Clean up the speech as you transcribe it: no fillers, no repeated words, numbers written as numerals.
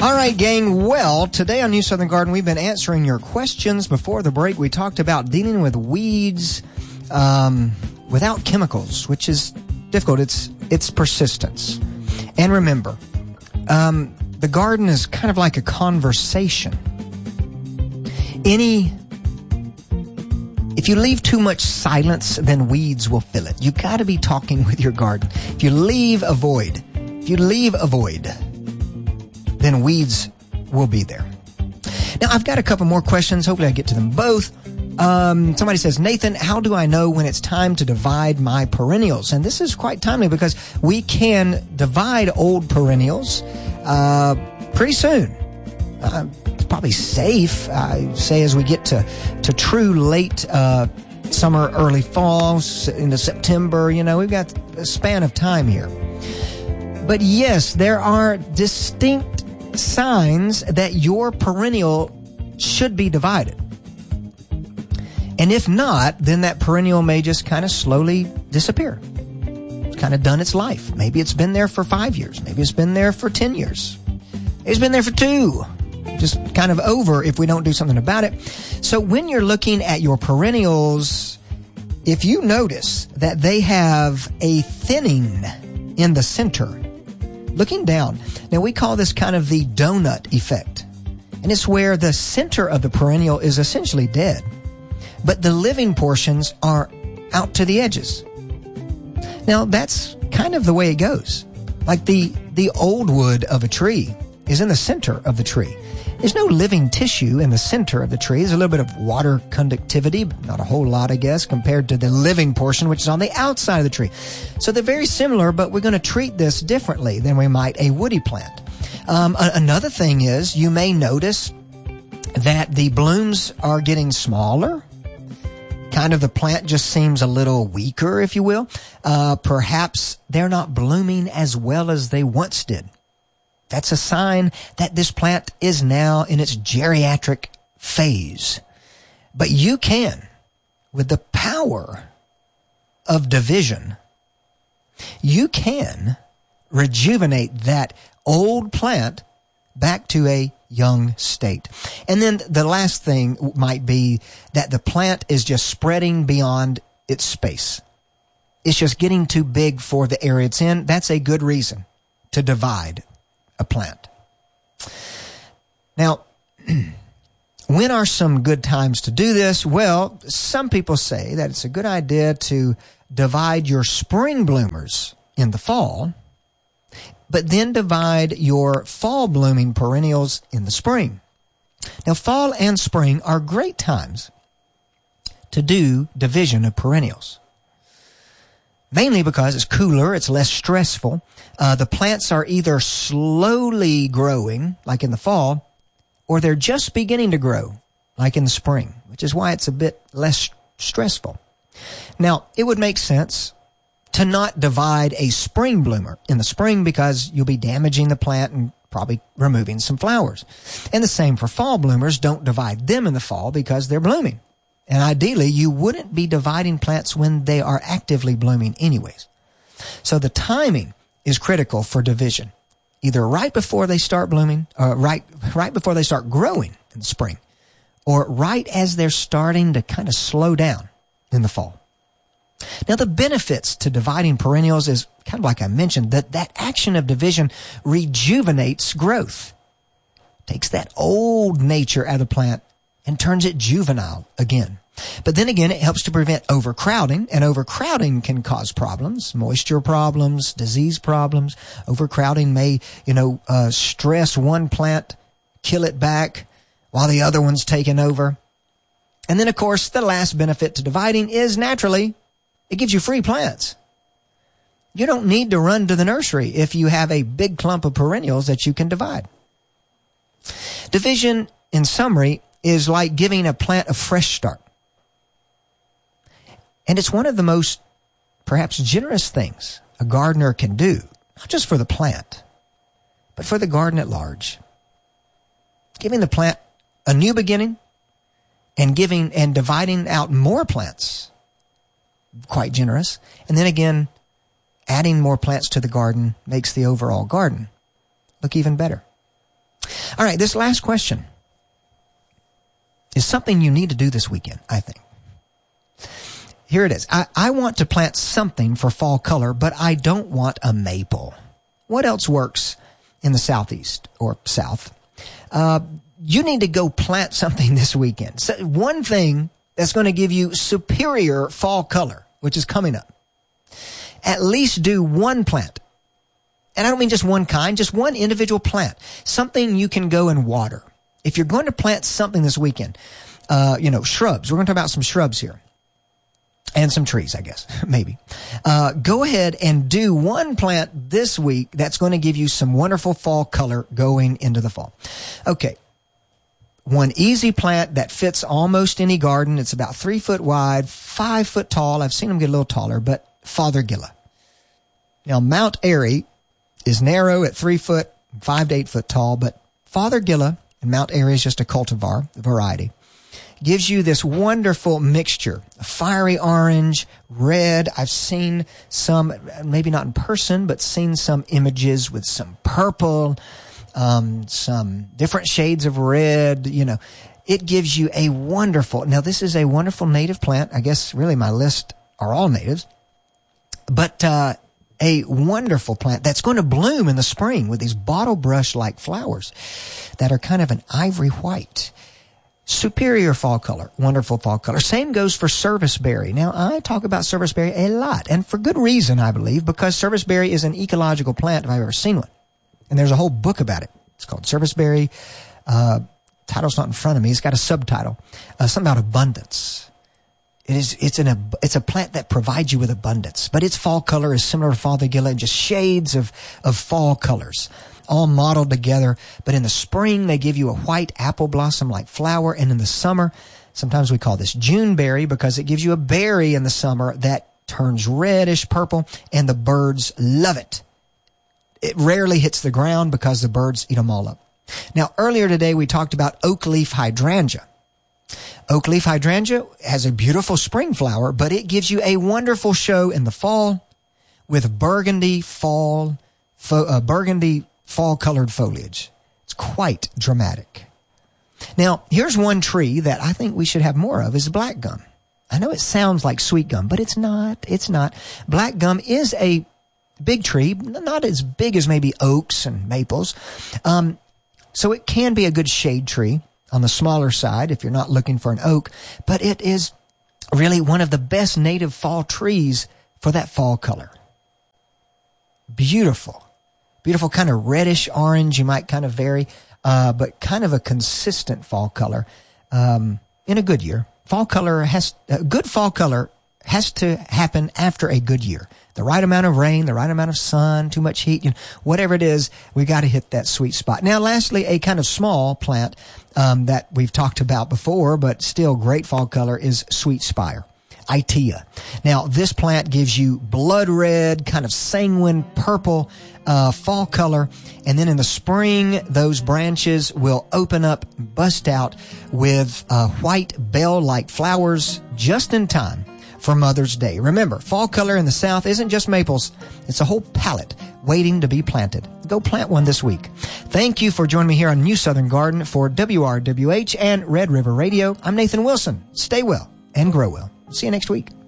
All right, gang. Well, today on New Southern Garden, we've been answering your questions. Before the break, we talked about dealing with weeds without chemicals, which is difficult. It's persistence. And remember, the garden is kind of like a conversation. If you leave too much silence, then weeds will fill it. You got to be talking with your garden. If you leave a void, then weeds will be there. Now, I've got a couple more questions. Hopefully I get to them both. Somebody says, Nathan, how do I know when it's time to divide my perennials? And this is quite timely because we can divide old perennials pretty soon. It's probably safe, I say, as we get to true late summer, early fall, into September. We've got a span of time here. But yes, there are distinct signs that your perennial should be divided. And if not, then that perennial may just kind of slowly disappear. It's kind of done its life. Maybe it's been there for 5 years. Maybe it's been there for 10 years. It's been there for 2. Just kind of over if we don't do something about it. So when you're looking at your perennials, if you notice that they have a thinning in the center, looking down, now we call this kind of the donut effect. And it's where the center of the perennial is essentially dead, but the living portions are out to the edges. Now that's kind of the way it goes. Like the old wood of a tree is in the center of the tree. There's no living tissue in the center of the tree. There's a little bit of water conductivity, but not a whole lot, I guess, compared to the living portion, which is on the outside of the tree. So they're very similar, but we're going to treat this differently than we might a woody plant. Another thing is you may notice that the blooms are getting smaller. Kind of the plant just seems a little weaker, if you will. Perhaps they're not blooming as well as they once did. That's a sign that this plant is now in its geriatric phase. But you can, with the power of division, you can rejuvenate that old plant back to a young state. And then the last thing might be that the plant is just spreading beyond its space. It's just getting too big for the area it's in. That's a good reason to divide a plant. Now, when are some good times to do this? Well, some people say that it's a good idea to divide your spring bloomers in the fall, but then divide your fall blooming perennials in the spring. Now, fall and spring are great times to do division of perennials. Mainly because it's cooler, it's less stressful. The plants are either slowly growing, like in the fall, or they're just beginning to grow, like in the spring, which is why it's a bit less stressful. Now, it would make sense to not divide a spring bloomer in the spring because you'll be damaging the plant and probably removing some flowers. And the same for fall bloomers. Don't divide them in the fall because they're blooming. And ideally, you wouldn't be dividing plants when they are actively blooming anyways. So the timing is critical for division. Either right before they start blooming, or right before they start growing in the spring, or right as they're starting to kind of slow down in the fall. Now, the benefits to dividing perennials is kind of like I mentioned, that action of division rejuvenates growth. Takes that old nature out of the plant and turns it juvenile again. But then again, it helps to prevent overcrowding, and overcrowding can cause problems, moisture problems, disease problems. Overcrowding may, stress one plant, kill it back while the other one's taken over. And then, of course, the last benefit to dividing is naturally, it gives you free plants. You don't need to run to the nursery if you have a big clump of perennials that you can divide. Division, in summary, is like giving a plant a fresh start. And it's one of the most, perhaps, generous things a gardener can do, not just for the plant, but for the garden at large. Giving the plant a new beginning and dividing out more plants, quite generous. And then again, adding more plants to the garden makes the overall garden look even better. All right, this last question is something you need to do this weekend, I think. Here it is. I want to plant something for fall color, but I don't want a maple. What else works in the southeast or south? You need to go plant something this weekend. So one thing that's going to give you superior fall color, which is coming up. At least do one plant. And I don't mean just one kind, just one individual plant. Something you can go and water. If you're going to plant something this weekend, shrubs. We're going to talk about some shrubs here. And some trees, I guess, maybe. Go ahead and do one plant this week that's going to give you some wonderful fall color going into the fall. Okay. One easy plant that fits almost any garden. It's about 3 foot wide, 5 foot tall. I've seen them get a little taller, but Fothergilla. Now, Mount Airy is narrow at 3 foot, 5 to 8 foot tall, but Fothergilla and Mount Airy is just a cultivar variety. Gives you this wonderful mixture, fiery orange, red. I've seen some, maybe not in person, but seen some images with some purple, some different shades of red. It gives you a wonderful, now this is a wonderful native plant. I guess really my list are all natives, but a wonderful plant that's going to bloom in the spring with these bottle brush-like flowers that are kind of an ivory white. Superior fall color, wonderful fall color. Same goes for serviceberry. Now, I talk about serviceberry a lot, and for good reason, I believe, because serviceberry is an ecological plant if I've ever seen one. And there's a whole book about it. It's called Serviceberry. Title's not in front of me. It's got a subtitle. Something about abundance. It's a plant that provides you with abundance, but its fall color is similar to Fothergilla and just shades of fall colors, all modeled together. But in the spring, they give you a white apple blossom-like flower, and in the summer, sometimes we call this Juneberry because it gives you a berry in the summer that turns reddish purple, and the birds love it. It rarely hits the ground because the birds eat them all up. Now, earlier today, we talked about oak leaf hydrangea. Oak leaf hydrangea has a beautiful spring flower, but it gives you a wonderful show in the fall with burgundy fall colored foliage. It's quite dramatic. Now, here's one tree that I think we should have more of is black gum. I know it sounds like sweet gum, but it's not. It's not. Black gum is a big tree, not as big as maybe oaks and maples. So it can be a good shade tree on the smaller side if you're not looking for an oak, but it is really one of the best native fall trees for that fall color. Beautiful. Beautiful kind of reddish orange. You might kind of vary, but kind of a consistent fall color in a good year. Good fall color has to happen after a good year. The right amount of rain, the right amount of sun, too much heat, whatever it is, we got to hit that sweet spot. Now, lastly, a kind of small plant that we've talked about before, but still great fall color is sweet spire. Itea. Now, this plant gives you blood red, kind of sanguine purple fall color. And then in the spring, those branches will open up, bust out with white bell-like flowers just in time for Mother's Day. Remember, fall color in the South isn't just maples. It's a whole palette waiting to be planted. Go plant one this week. Thank you for joining me here on New Southern Garden for WRWH and Red River Radio. I'm Nathan Wilson. Stay well and grow well. See you next week.